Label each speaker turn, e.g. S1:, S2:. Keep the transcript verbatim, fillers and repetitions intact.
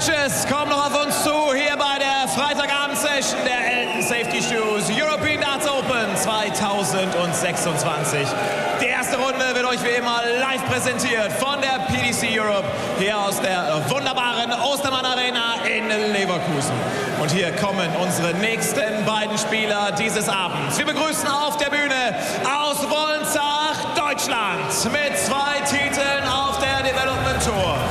S1: Matches kommen noch auf uns zu, hier bei der Freitagabend-Session der Elton Safety Shoes European Darts Open zweitausendsechsundzwanzig. Die erste Runde wird euch wie immer live präsentiert von der P D C Europe, hier aus der wunderbaren Ostermann Arena in Leverkusen. Und hier kommen unsere nächsten beiden Spieler dieses Abends. Wir begrüßen auf der Bühne aus Wolnzach, Deutschland, mit zwei Titeln auf der Development Tour.